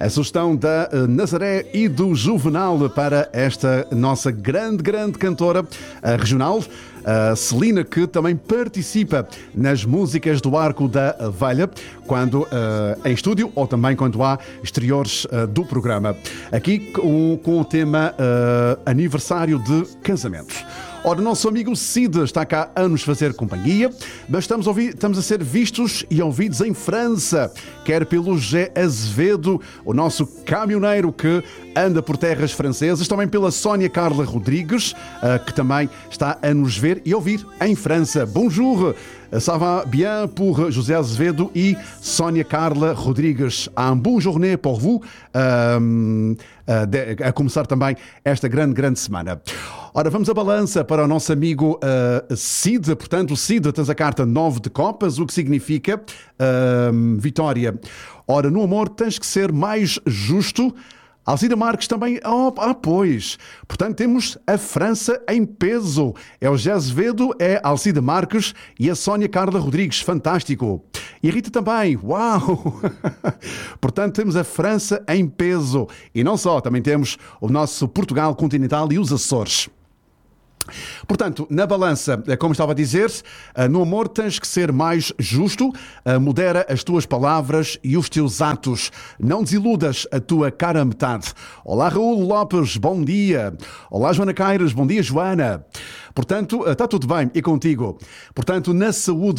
A sugestão da Nazaré e do Juvenal para esta nossa grande cantora regional, a Celina, que também participa nas músicas do Arco da Velha, quando em estúdio ou também quando há exteriores do programa. Aqui com o tema aniversário de casamento. Ora, o nosso amigo Cid está cá a nos fazer companhia, mas estamos a ser vistos e ouvidos em França, quer pelo José Azevedo, o nosso caminhoneiro que anda por terras francesas, também pela Sónia Carla Rodrigues, que também está a nos ver e ouvir em França. Bonjour! Ça va bien pour José Azevedo e Sónia Carla Rodrigues. Un bon journée pour vous, a começar também esta grande semana. Ora, vamos a balança para o nosso amigo Cid. Portanto, Cid, tens a carta 9 de copas, o que significa vitória. Ora, no amor tens que ser mais justo. Alcida Marques também, pois. Portanto, temos a França em peso. É o José Azevedo, é a Alcida Marques e a Sónia Carla Rodrigues. Fantástico. E a Rita também. Uau! Portanto, temos a França em peso. E não só, também temos o nosso Portugal continental e os Açores. Portanto, na balança, como estava a dizer, no amor tens que ser mais justo, modera as tuas palavras e os teus atos. Não desiludas a tua cara metade. Olá, Raul Lopes, bom dia. Olá, Joana Caires, bom dia, Joana. Portanto, está tudo bem e contigo. Portanto, na saúde